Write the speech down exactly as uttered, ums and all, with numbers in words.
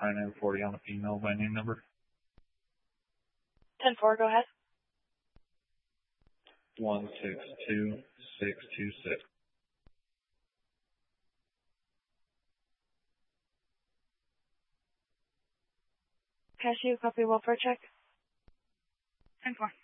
I nine forty on the female by name number. ten four, go ahead. one six two six two six. Cashew, copy welfare check. ten four.